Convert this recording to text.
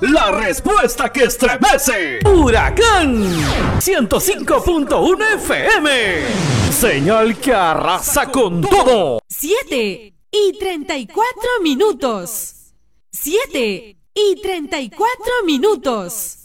La respuesta que estremece. Huracán 105.1 FM. Señal que arrasa con todo. 7:34. 7:34.